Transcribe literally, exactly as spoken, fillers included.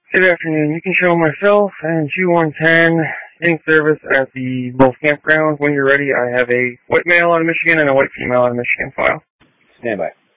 Good afternoon. You can show myself and G one ten in service at the both campgrounds. When you're ready, I have a white male out of Michigan and a white female out of Michigan file. Stand by.